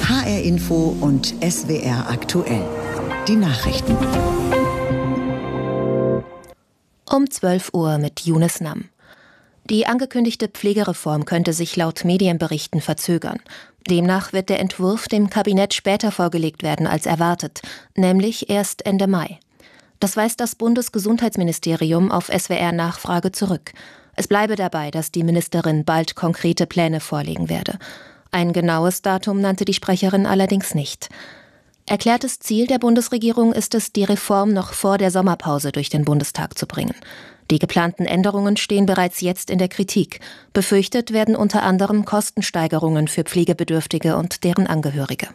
HR Info und SWR aktuell. Die Nachrichten. Um 12 Uhr mit Younes Nam. Die angekündigte Pflegereform könnte sich laut Medienberichten verzögern. Demnach wird der Entwurf dem Kabinett später vorgelegt werden als erwartet, nämlich erst Ende Mai. Das weist das Bundesgesundheitsministerium auf SWR-Nachfrage zurück. Es bleibe dabei, dass die Ministerin bald konkrete Pläne vorlegen werde. Ein genaues Datum nannte die Sprecherin allerdings nicht. Erklärtes Ziel der Bundesregierung ist es, die Reform noch vor der Sommerpause durch den Bundestag zu bringen. Die geplanten Änderungen stehen bereits jetzt in der Kritik. Befürchtet werden unter anderem Kostensteigerungen für Pflegebedürftige und deren Angehörige.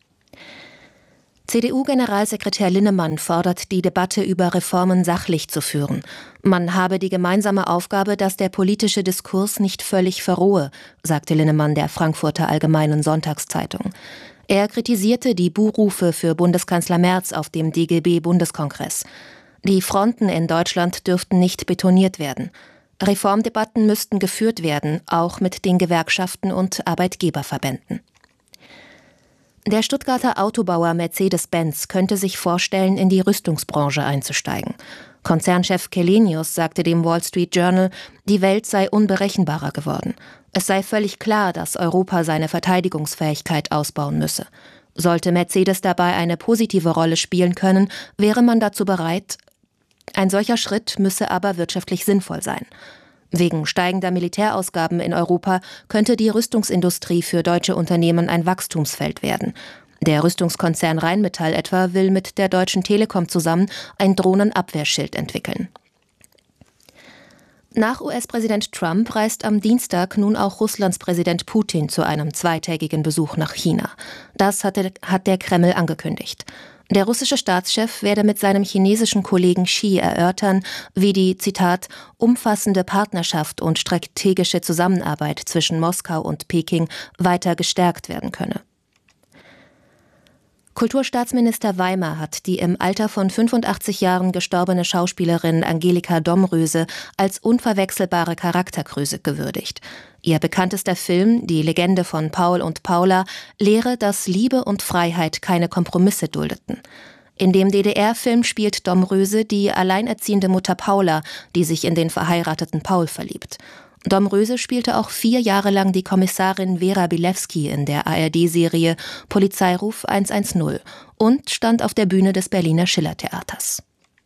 CDU-Generalsekretär Linnemann fordert, die Debatte über Reformen sachlich zu führen. Man habe die gemeinsame Aufgabe, dass der politische Diskurs nicht völlig verrohe, sagte Linnemann der Frankfurter Allgemeinen Sonntagszeitung. Er kritisierte die Buhrufe für Bundeskanzler Merz auf dem DGB-Bundeskongress. Die Fronten in Deutschland dürften nicht betoniert werden. Reformdebatten müssten geführt werden, auch mit den Gewerkschaften und Arbeitgeberverbänden. Der Stuttgarter Autobauer Mercedes-Benz könnte sich vorstellen, in die Rüstungsbranche einzusteigen. Konzernchef Källenius sagte dem Wall Street Journal, die Welt sei unberechenbarer geworden. Es sei völlig klar, dass Europa seine Verteidigungsfähigkeit ausbauen müsse. Sollte Mercedes dabei eine positive Rolle spielen können, wäre man dazu bereit. Ein solcher Schritt müsse aber wirtschaftlich sinnvoll sein. Wegen steigender Militärausgaben in Europa könnte die Rüstungsindustrie für deutsche Unternehmen ein Wachstumsfeld werden. Der Rüstungskonzern Rheinmetall etwa will mit der Deutschen Telekom zusammen ein Drohnenabwehrschild entwickeln. Nach US-Präsident Trump reist am Dienstag nun auch Russlands Präsident Putin zu einem zweitägigen Besuch nach China. Das hat der Kreml angekündigt. Der russische Staatschef werde mit seinem chinesischen Kollegen Xi erörtern, wie die, Zitat, umfassende Partnerschaft und strategische Zusammenarbeit zwischen Moskau und Peking weiter gestärkt werden könne. Kulturstaatsminister Weimer hat die im Alter von 85 Jahren gestorbene Schauspielerin Angelika Domröse als unverwechselbare Charaktergröße gewürdigt. Ihr bekanntester Film, Die Legende von Paul und Paula, lehre, dass Liebe und Freiheit keine Kompromisse duldeten. In dem DDR-Film spielt Domröse die alleinerziehende Mutter Paula, die sich in den verheirateten Paul verliebt. Domröse spielte auch 4 Jahre lang die Kommissarin Vera Bilewski in der ARD-Serie Polizeiruf 110 und stand auf der Bühne des Berliner Schillertheaters.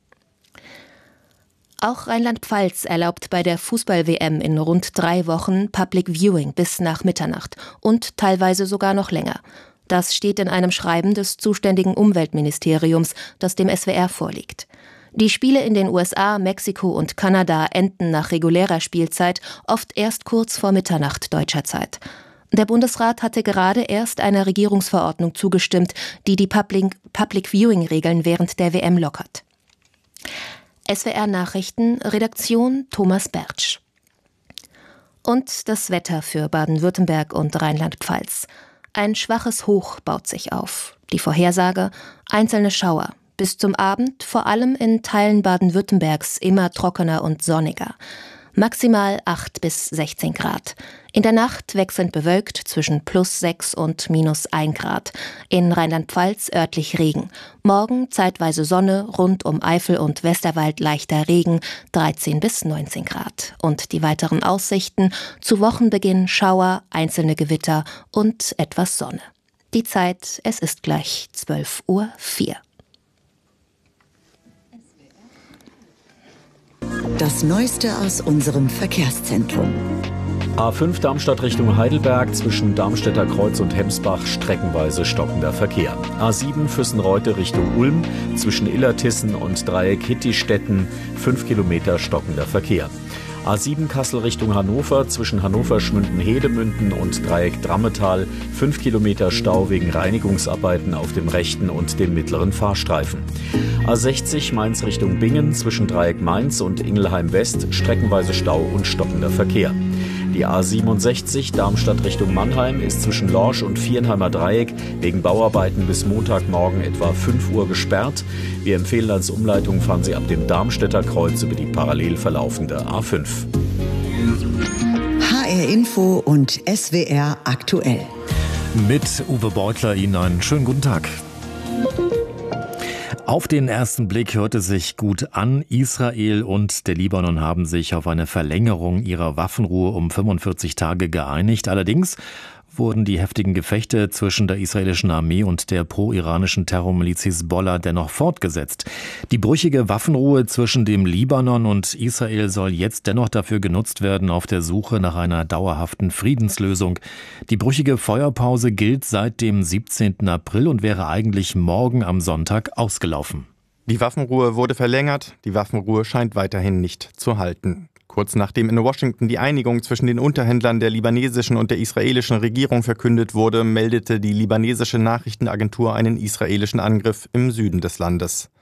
Auch Rheinland-Pfalz erlaubt bei der Fußball-WM in rund 3 Wochen Public Viewing bis nach Mitternacht und teilweise sogar noch länger. Das steht in einem Schreiben des zuständigen Umweltministeriums, das dem SWR vorliegt. Die Spiele in den USA, Mexiko und Kanada enden nach regulärer Spielzeit oft erst kurz vor Mitternacht deutscher Zeit. Der Bundesrat hatte gerade erst einer Regierungsverordnung zugestimmt, die die Public-Viewing-Regeln während der WM lockert. SWR-Nachrichten, Redaktion Thomas Bertsch. Und das Wetter für Baden-Württemberg und Rheinland-Pfalz. Ein schwaches Hoch baut sich auf. Die Vorhersage: einzelne Schauer. Bis zum Abend vor allem in Teilen Baden-Württembergs immer trockener und sonniger. Maximal 8 bis 16 Grad. In der Nacht wechselnd bewölkt zwischen +6 und -1 Grad. In Rheinland-Pfalz örtlich Regen. Morgen zeitweise Sonne, rund um Eifel und Westerwald leichter Regen, 13 bis 19 Grad. Und die weiteren Aussichten: zu Wochenbeginn Schauer, einzelne Gewitter und etwas Sonne. Die Zeit, es ist gleich 12:04 Uhr. Das Neueste aus unserem Verkehrszentrum. A5 Darmstadt Richtung Heidelberg, zwischen Darmstädter Kreuz und Hemsbach streckenweise stockender Verkehr. A7 Füssenreute Richtung Ulm, zwischen Illertissen und Dreieck Hittistetten 5 Kilometer stockender Verkehr. A7 Kassel Richtung Hannover, zwischen Hannover-Schmünden-Hedemünden und Dreieck Drammetal 5 Kilometer Stau wegen Reinigungsarbeiten auf dem rechten und dem mittleren Fahrstreifen. A60 Mainz Richtung Bingen, zwischen Dreieck Mainz und Ingelheim West streckenweise Stau und stockender Verkehr. Die A67 Darmstadt Richtung Mannheim ist zwischen Lorsch und Viernheimer Dreieck wegen Bauarbeiten bis Montagmorgen etwa 5 Uhr gesperrt. Wir empfehlen als Umleitung, fahren Sie ab dem Darmstädter Kreuz über die parallel verlaufende A5. HR Info und SWR aktuell. Mit Uwe Beutler Ihnen einen schönen guten Tag. Auf den ersten Blick hört es sich gut an. Israel und der Libanon haben sich auf eine Verlängerung ihrer Waffenruhe um 45 Tage geeinigt. Allerdings wurden die heftigen Gefechte zwischen der israelischen Armee und der pro-iranischen Terrormiliz Hisbollah dennoch fortgesetzt. Die brüchige Waffenruhe zwischen dem Libanon und Israel soll jetzt dennoch dafür genutzt werden, auf der Suche nach einer dauerhaften Friedenslösung. Die brüchige Feuerpause gilt seit dem 17. April und wäre eigentlich morgen am Sonntag ausgelaufen. Die Waffenruhe wurde verlängert, die Waffenruhe scheint weiterhin nicht zu halten. Kurz nachdem in Washington die Einigung zwischen den Unterhändlern der libanesischen und der israelischen Regierung verkündet wurde, meldete die libanesische Nachrichtenagentur einen israelischen Angriff im Süden des Landes.